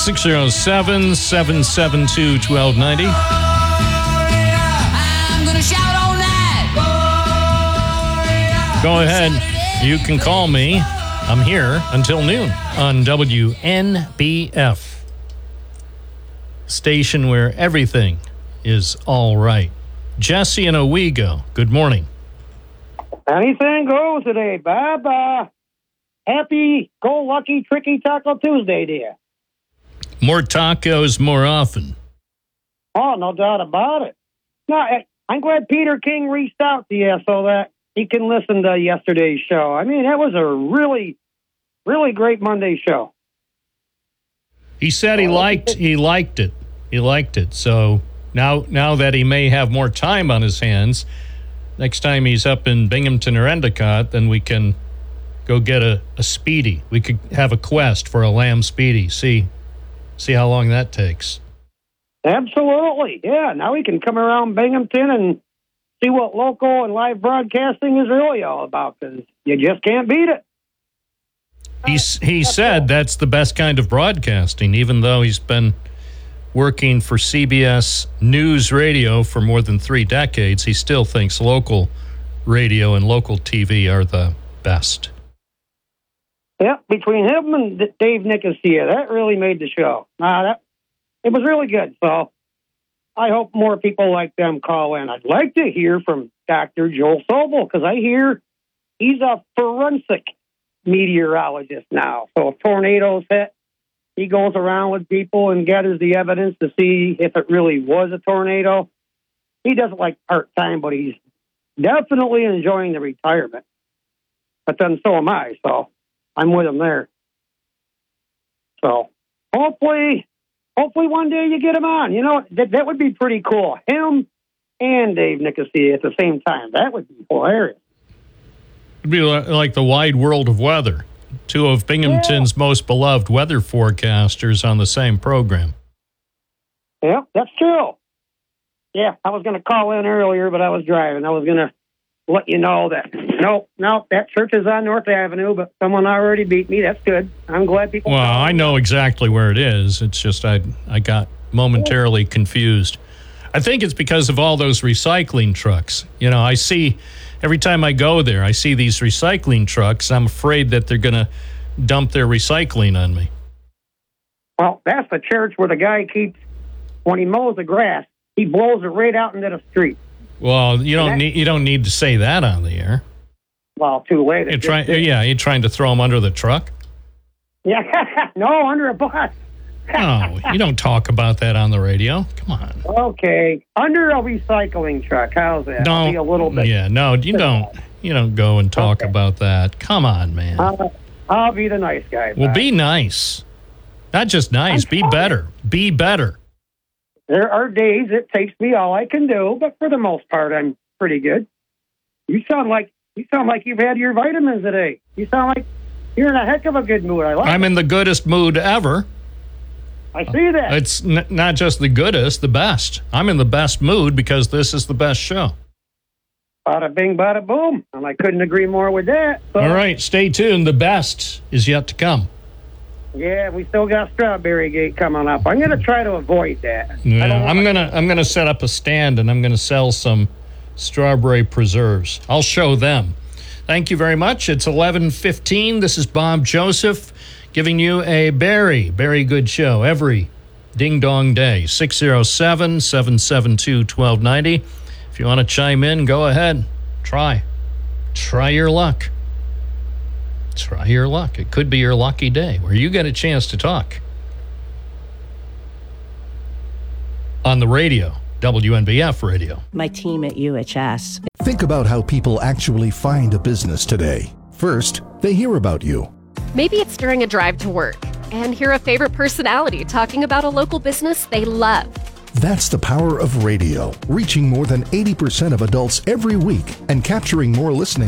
607-772-1290. I'm gonna shout all night. Go ahead. You can call me. I'm here until noon on WNBF. Station where everything is all right. Jesse and Owego, good morning. Anything goes today. Bye-bye. Happy, go-lucky, tricky Taco Tuesday, dear. More tacos more often. Oh, no doubt about it. No, I'm glad Peter King reached out to you so that he can listen to yesterday's show. I mean, that was a really, really great Monday show. He said he liked it. He liked it. So now that he may have more time on his hands, next time he's up in Binghamton or Endicott, then we can go get a Speedy. We could have a quest for a Lamb Speedy. See how long that takes. Absolutely. Yeah, now we can come around Binghamton and see what local and live broadcasting is really all about, because you just can't beat it. He said that's the best kind of broadcasting, even though he's been working for CBS News Radio for more than 3 decades. He still thinks local radio and local TV are the best. Yeah, between him and Dave Nicosia, that really made the show. It was really good. So I hope more people like them call in. I'd like to hear from Dr. Joel Sobel, because I hear he's a forensic meteorologist now. So if tornadoes hit, he goes around with people and gathers the evidence to see if it really was a tornado. He doesn't like part-time, but he's definitely enjoying the retirement. But then so am I, so I'm with him there. So hopefully one day you get him on. You know, that would be pretty cool. Him and Dave Nicosia at the same time. That would be hilarious. It'd be like the wide world of weather. 2 of Binghamton's most beloved weather forecasters on the same program. Yeah, that's true. Yeah, I was going to call in earlier, but I was driving. I was going to let you know that, nope, that church is on North Avenue, but someone already beat me. That's good. I'm glad people... Well, I know exactly where it is. It's just I got momentarily confused. I think it's because of all those recycling trucks. You know, I see... Every time I go there, I see these recycling trucks. I'm afraid that they're going to dump their recycling on me. Well, that's the church where the guy keeps, when he mows the grass, he blows it right out into the street. Well, you don't need to say that on the air. Well, too late. You're trying to throw them under the truck? Yeah, no, under a bus. No, you don't talk about that on the radio. Come on. Okay, under a recycling truck. How's that? Don't be a little bit. Yeah, no, you don't. You don't go and talk about that. Come on, man. I'll be the nice guy. Well, be nice. Not just nice. Be better. Be better. There are days it takes me all I can do, but for the most part, I'm pretty good. You sound like you've had your vitamins today. You sound like you're in a heck of a good mood. I'm in the goodest mood ever. I see that. It's not just the goodest, the best. I'm in the best mood because this is the best show. Bada bing, bada boom. And I couldn't agree more with that. So. All right, stay tuned. The best is yet to come. Yeah, we still got Strawberry Gate coming up. I'm going to try to avoid that. Yeah, I'm gonna set up a stand and I'm going to sell some strawberry preserves. I'll show them. Thank you very much. It's 11:15. This is Bob Joseph giving you a very, very good show every ding-dong day. 607-772-1290. If you want to chime in, go ahead. Try your luck. Try your luck. It could be your lucky day where you get a chance to talk. On the radio, WNBF radio. My team at UHS. Think about how people actually find a business today. First, they hear about you. Maybe it's during a drive to work and hear a favorite personality talking about a local business they love. That's the power of radio, reaching more than 80% of adults every week and capturing more listening